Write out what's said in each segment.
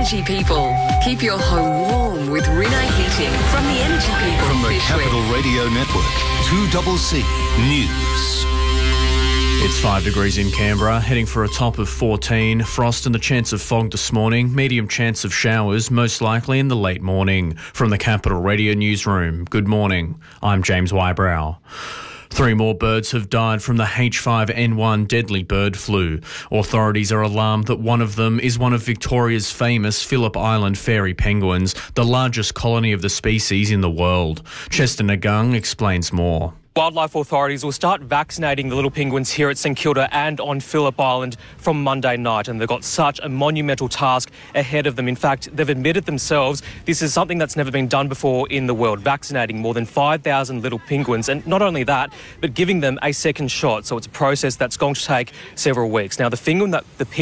Energy People. Keep your home warm with Rinnai Heating from the Energy People. From the Capital Radio Network, 2CC News. It's 5 degrees in Canberra, heading for a top of 14. Frost and the chance of fog this morning. Medium chance of showers, most likely in the late morning. From the Capital Radio Newsroom, good morning. I'm James Wybrow. 3 more birds have died from the H5N1 deadly bird flu. Authorities are alarmed that one of them is one of Victoria's famous Phillip Island fairy penguins, the largest colony of the species in the world. Chester Nagung explains more. Wildlife authorities will start vaccinating the little penguins here at St Kilda and on Phillip Island from Monday night, and they've got such a monumental task ahead of them. In fact, they've admitted themselves this is something that's never been done before in the world, vaccinating more than 5,000 little penguins, and not only that, but giving them a second shot. So it's a process that's going to take several weeks. Now, the penguin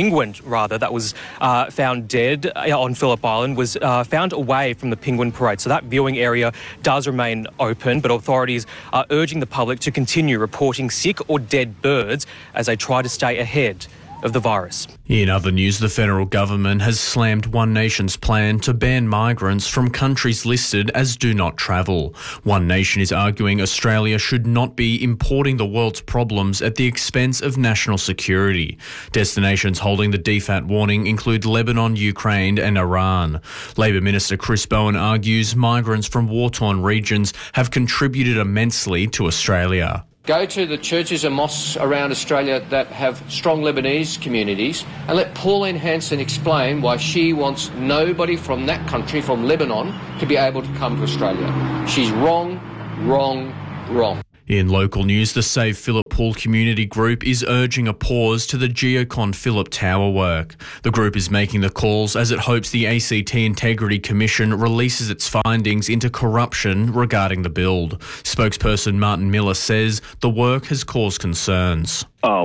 that was found dead on Phillip Island was found away from the penguin parade. So that viewing area does remain open, but authorities are urging the public to continue reporting sick or dead birds as they try to stay ahead of the virus. In other news, the federal government has slammed One Nation's plan to ban migrants from countries listed as do not travel. One Nation is arguing Australia should not be importing the world's problems at the expense of national security. Destinations holding the DFAT warning include Lebanon, Ukraine and Iran. Labor Minister Chris Bowen argues migrants from war-torn regions have contributed immensely to Australia. Go to the churches and mosques around Australia that have strong Lebanese communities and let Pauline Hanson explain why she wants nobody from that country, from Lebanon, to be able to come to Australia. She's wrong, wrong, wrong. In local news, the Save Phillip Pool Community Group is urging a pause to the Geocon Phillip Tower work. The group is making the calls as it hopes the ACT Integrity Commission releases its findings into corruption regarding the build. Spokesperson Martin Miller says the work has caused concerns.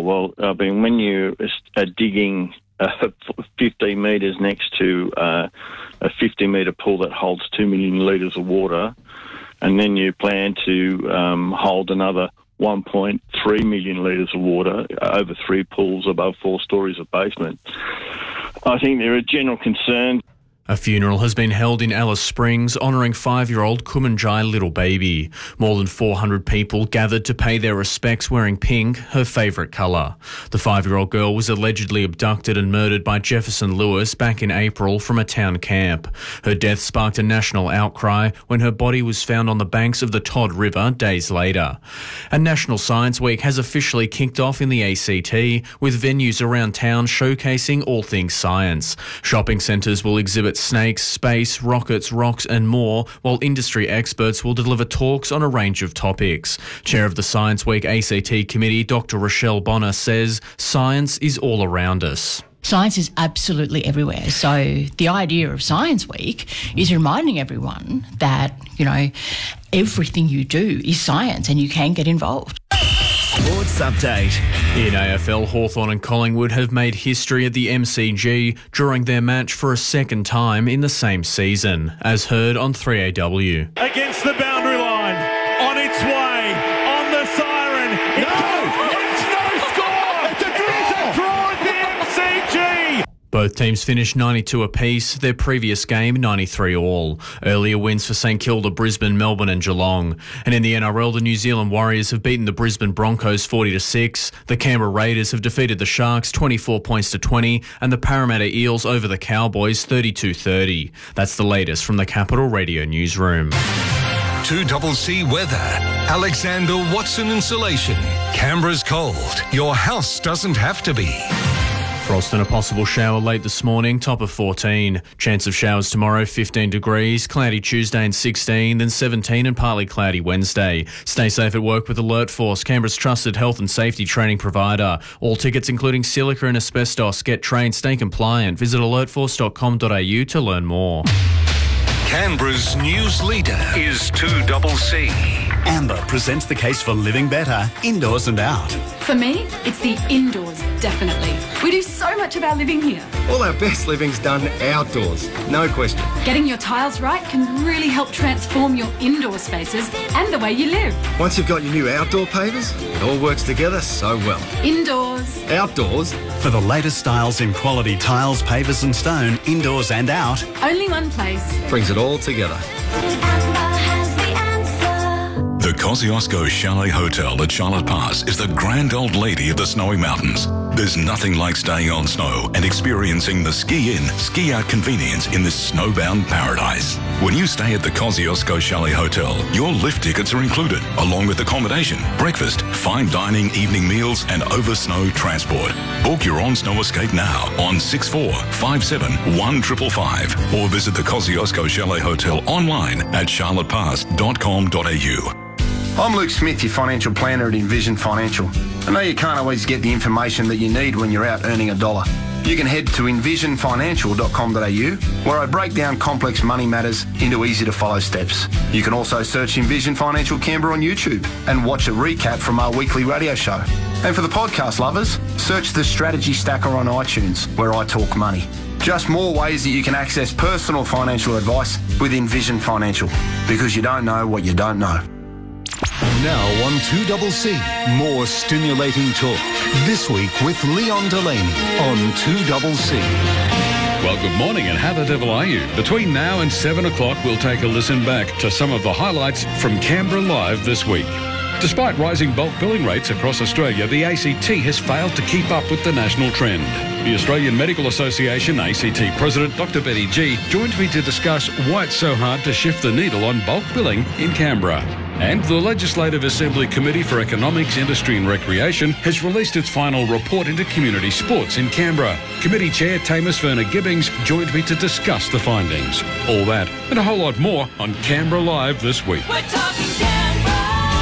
When you are digging 15 metres next to a 50-metre pool that holds 2 million litres of water, and then you plan to hold another 1.3 million litres of water over 3 pools above 4 storeys of basement, I think there are general concerns. A funeral has been held in Alice Springs honouring 5-year-old Kumanjai little baby. More than 400 people gathered to pay their respects wearing pink, her favourite colour. The 5-year-old girl was allegedly abducted and murdered by Jefferson Lewis back in April from a town camp. Her death sparked a national outcry when her body was found on the banks of the Todd River days later. And National Science Week has officially kicked off in the ACT, with venues around town showcasing all things science. Shopping centres will exhibit snakes, space, rockets, rocks and more, while industry experts will deliver talks on a range of topics. Chair of the Science Week ACT Committee, Dr. Rochelle Bonner, says science is all around us. Science is absolutely everywhere. So the idea of Science Week is reminding everyone that, everything you do is science and you can get involved. Sports Update. In AFL, Hawthorn and Collingwood have made history at the MCG during their match for a second time in the same season, as heard on 3AW. Against the boundary line, on its way, on the siren. It's no score! It's a draw at the MCG! Both teams finished 92 apiece, their previous game 93 all. Earlier wins for St Kilda, Brisbane, Melbourne and Geelong. And in the NRL, the New Zealand Warriors have beaten the Brisbane Broncos 40-6. The Canberra Raiders have defeated the Sharks 24 points to 20, and the Parramatta Eels over the Cowboys 32-30. That's the latest from the Capital Radio Newsroom. 2CC Weather. Alexander Watson Insulation. Canberra's cold. Your house doesn't have to be. Frost and a possible shower late this morning, top of 14. Chance of showers tomorrow, 15 degrees. Cloudy Tuesday and 16, then 17 and partly cloudy Wednesday. Stay safe at work with Alert Force, Canberra's trusted health and safety training provider. All tickets, including silica and asbestos, get trained, stay compliant. Visit alertforce.com.au to learn more. Canberra's news leader is 2CC. Amber presents the case for living better, indoors and out. For me, it's the indoors, definitely. We do so much of our living here. All our best living's done outdoors, no question. Getting your tiles right can really help transform your indoor spaces and the way you live. Once you've got your new outdoor pavers, it all works together so well. Indoors. Outdoors. For the latest styles in quality tiles, pavers and stone, indoors and out. Only one place. Brings it all together. The Kosciuszko Chalet Hotel at Charlotte Pass is the grand old lady of the snowy mountains. There's nothing like staying on snow and experiencing the ski-in, ski-out convenience in this snowbound paradise. When you stay at the Kosciuszko Chalet Hotel, your lift tickets are included, along with accommodation, breakfast, fine dining, evening meals, and over-snow transport. Book your on-snow escape now on 6457-1555 or visit the Kosciuszko Chalet Hotel online at charlottepass.com.au. I'm Luke Smith, your financial planner at Envision Financial. I know you can't always get the information that you need when you're out earning a dollar. You can head to envisionfinancial.com.au, where I break down complex money matters into easy-to-follow steps. You can also search Envision Financial Canberra on YouTube and watch a recap from our weekly radio show. And for the podcast lovers, search the Strategy Stacker on iTunes, where I talk money. Just more ways that you can access personal financial advice with Envision Financial, because you don't know what you don't know. Now on 2CC, more stimulating talk. This week with Leon Delaney on 2CC. Well, good morning, and how the devil are you? Between now and 7 o'clock, we'll take a listen back to some of the highlights from Canberra Live this week. Despite rising bulk billing rates across Australia, the ACT has failed to keep up with the national trend. The Australian Medical Association ACT President Dr. Betty G joined me to discuss why it's so hard to shift the needle on bulk billing in Canberra. And the Legislative Assembly Committee for Economics, Industry and Recreation has released its final report into community sports in Canberra. Committee Chair Tamus Verner-Gibbings joined me to discuss the findings. All that and a whole lot more on Canberra Live this week. We're talking Canberra.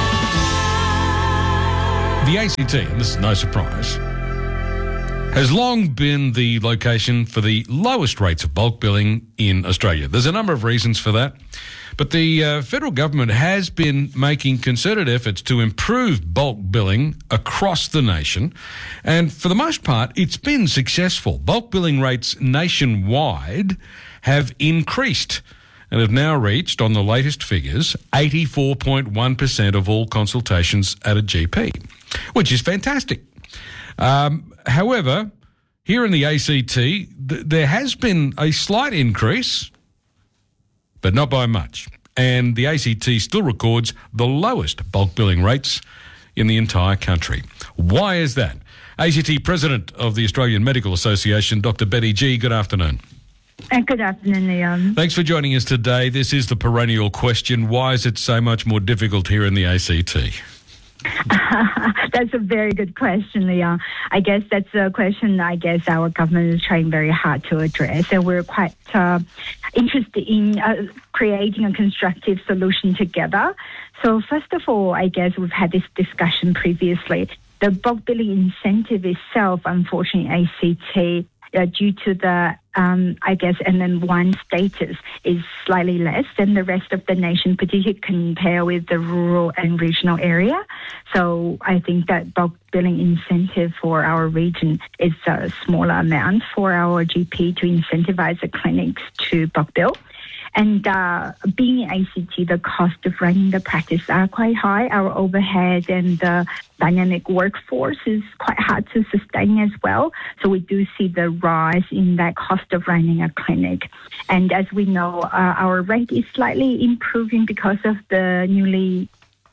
The ACT, and this is no surprise, has long been the location for the lowest rates of bulk billing in Australia. There's a number of reasons for that, but the federal government has been making concerted efforts to improve bulk billing across the nation, and for the most part, it's been successful. Bulk billing rates nationwide have increased and have now reached, on the latest figures, 84.1% of all consultations at a GP, which is fantastic. However, here in the ACT, there has been a slight increase, but not by much. And the ACT still records the lowest bulk billing rates in the entire country. Why is that? ACT President of the Australian Medical Association, Dr. Betty G, good afternoon. Good afternoon, Leon. Thanks for joining us today. This is the perennial question. Why is it so much more difficult here in the ACT? That's a very good question, Leon. I guess that's a question our government is trying very hard to address, and we're quite interested in creating a constructive solution together. So first of all, I guess we've had this discussion previously. The bulk billing incentive itself, unfortunately, ACT, due to the, NM1 status is slightly less than the rest of the nation, particularly compared with the rural and regional area. So I think that bulk billing incentive for our region is a smaller amount for our GP to incentivize the clinics to bulk bill. And being in ACT, the cost of running the practice are quite high. Our overhead and the dynamic workforce is quite hard to sustain as well. So we do see the rise in that cost of running a clinic. And as we know, our rate is slightly improving because of the newly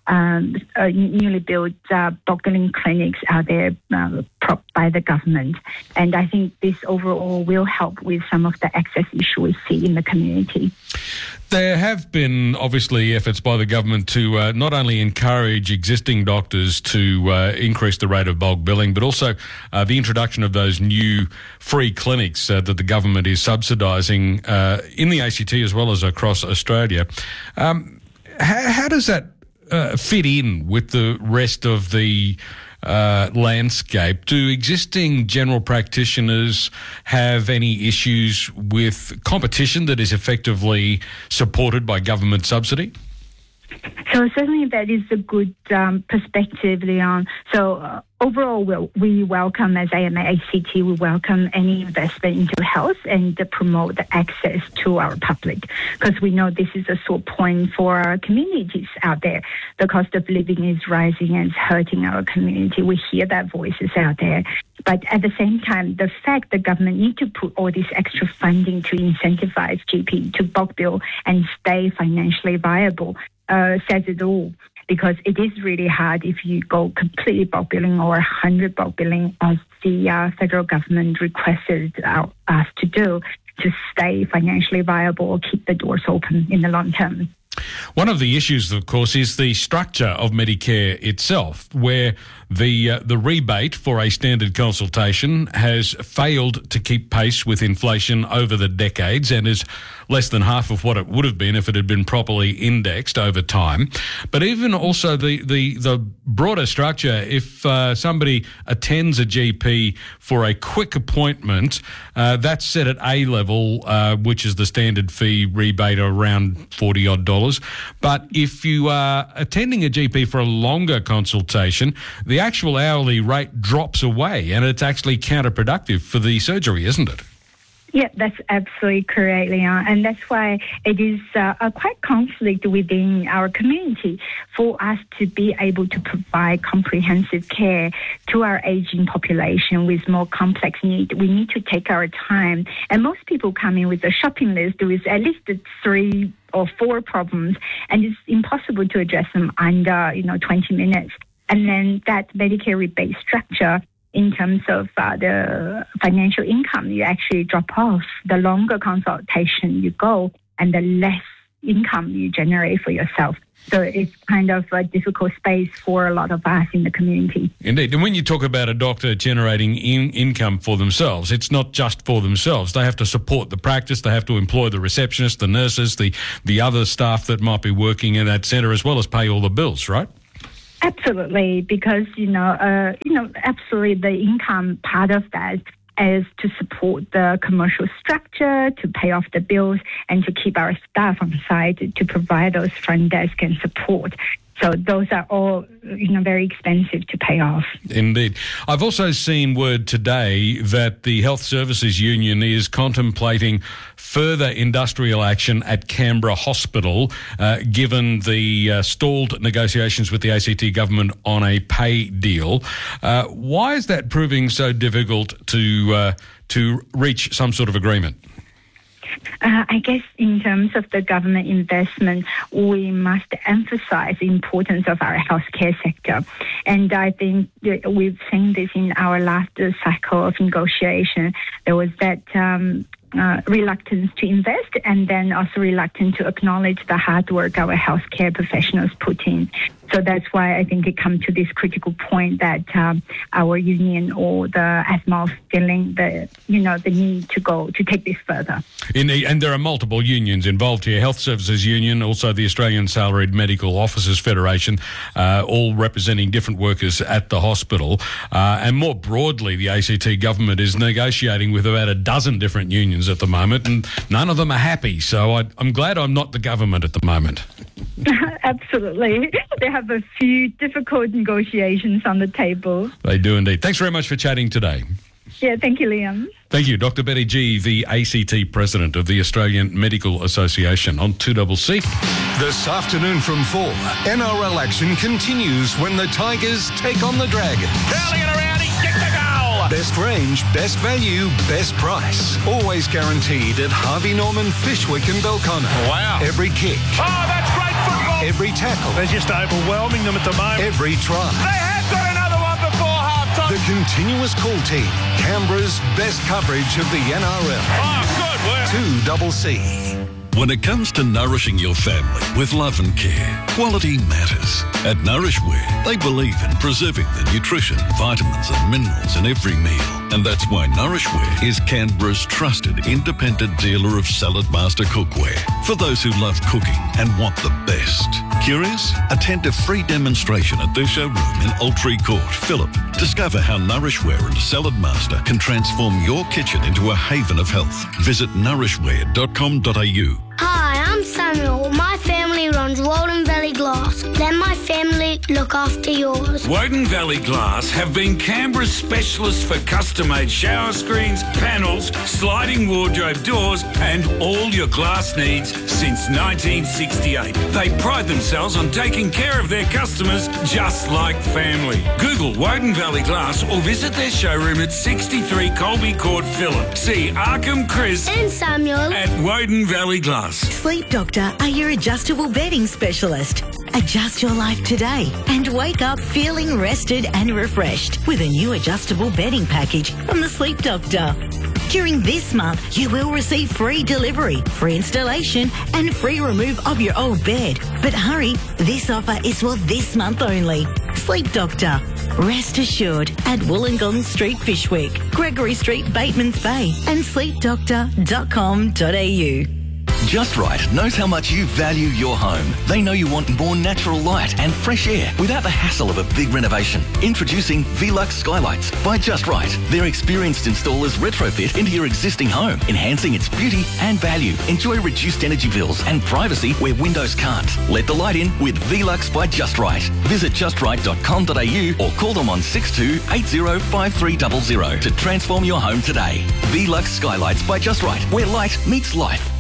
built bulk billing clinics out there propped by the government. And I think this overall will help with some of the access issues we see in the community. There have been, obviously, efforts by the government to not only encourage existing doctors to increase the rate of bulk billing, but also the introduction of those new free clinics that the government is subsidising in the ACT as well as across Australia. How does that fit in with the rest of the landscape? Do existing general practitioners have any issues with competition that is effectively supported by government subsidy? So certainly that is a good perspective, Leon. So overall, we welcome, as AMA ACT, we welcome any investment into health and promote the access to our public, because we know this is a sore point for our communities out there. The cost of living is rising and it's hurting our community. We hear that voices out there. But at the same time, the fact the government need to put all this extra funding to incentivize GP to bulk bill and stay financially viable says it all, because it is really hard if you go completely bulk billing or 100 bulk billing, as the federal government requested us to do, to stay financially viable or keep the doors open in the long term. One of the issues, of course, is the structure of Medicare itself, where the rebate for a standard consultation has failed to keep pace with inflation over the decades and is less than half of what it would have been if it had been properly indexed over time. But even also the broader structure, if somebody attends a GP for a quick appointment, that's set at A level, which is the standard fee rebate around $40 odd. But if you are attending a GP for a longer consultation, the actual hourly rate drops away, and it's actually counterproductive for the surgery, isn't it? Yeah, that's absolutely correct, Leon. And that's why it is a quite conflict within our community for us to be able to provide comprehensive care to our aging population with more complex needs. We need to take our time. And most people come in with a shopping list with at least 3 or 4 problems, and it's impossible to address them under 20 minutes. And then that Medicare rebate structure, in terms of the financial income, you actually drop off. The longer consultation you go, and the less income you generate for yourself. So it's kind of a difficult space for a lot of us in the community. Indeed. And when you talk about a doctor generating income for themselves, it's not just for themselves. They have to support the practice. They have to employ the receptionists, the nurses, the other staff that might be working in that centre, as well as pay all the bills, right? Absolutely, because, absolutely the income part of that is to support the commercial structure, to pay off the bills, and to keep our staff on site to provide those front desk and support. So those are all, very expensive to pay off. Indeed. I've also seen word today that the Health Services Union is contemplating further industrial action at Canberra Hospital, given the stalled negotiations with the ACT government on a pay deal. Why is that proving so difficult to reach some sort of agreement? I guess in terms of the government investment, we must emphasize the importance of our healthcare sector. And I think we've seen this in our last cycle of negotiation. There was that reluctance to invest, and then also reluctance to acknowledge the hard work our healthcare professionals put in. So that's why I think it comes to this critical point that our union or the ASMA feeling the need to take this further. And there are multiple unions involved here: Health Services Union, also the Australian Salaried Medical Officers Federation, all representing different workers at the hospital. And more broadly, the ACT government is negotiating with about a dozen different unions at the moment, and none of them are happy. So I'm glad I'm not the government at the moment. Absolutely. They have a few difficult negotiations on the table. They do indeed. Thanks very much for chatting today. Yeah, thank you, Liam. Thank you. Dr. Betty Gee, the ACT President of the Australian Medical Association, on 2CC. This afternoon from 4, NRL action continues when the Tigers take on the Dragons. Rally and around, he kicked the goal! Best range, best value, best price. Always guaranteed at Harvey Norman, Fishwick and Belconnen. Wow. Every kick. Oh, that's great football! Every tackle. They're just overwhelming them at the moment. Every try. They have got another one before half-time. The continuous call team. Canberra's best coverage of the NRL. Oh, good work. 2CC. When it comes to nourishing your family with love and care, quality matters. At Nourishware, they believe in preserving the nutrition, vitamins and minerals in every meal. And that's why Nourishware is Canberra's trusted independent dealer of Salad Master cookware for those who love cooking and want the best. Curious? Attend a free demonstration at their showroom in Altree Court, Phillip. Discover how Nourishware and Salad Master can transform your kitchen into a haven of health. Visit nourishware.com.au. Hi, I'm Samuel. My family runs Walden Valley Glow to look after yours. Woden Valley Glass have been Canberra's specialists for custom-made shower screens, panels, sliding wardrobe doors and all your glass needs since 1968. They pride themselves on taking care of their customers just like family. Google Woden Valley Glass or visit their showroom at 63 Colby Court, Phillip. See Arkham, Chris and Samuel at Woden Valley Glass. Sleep Doctor are your adjustable bedding specialist. Adjust your life today and wake up feeling rested and refreshed with a new adjustable bedding package from the Sleep Doctor. During this month, you will receive free delivery, free installation and free remove of your old bed. But hurry, this offer is for this month only. Sleep Doctor. Rest assured at Wollongong Street, Fishwick, Gregory Street, Batemans Bay and sleepdoctor.com.au. Just Right knows how much you value your home. They know you want more natural light and fresh air without the hassle of a big renovation. Introducing Velux Skylights by Just Right. Their experienced installers retrofit into your existing home, enhancing its beauty and value. Enjoy reduced energy bills and privacy where windows can't. Let the light in with Velux by Just Right. Visit justright.com.au or call them on 62 80 5300 to transform your home today. Velux Skylights by Just Right, where light meets life.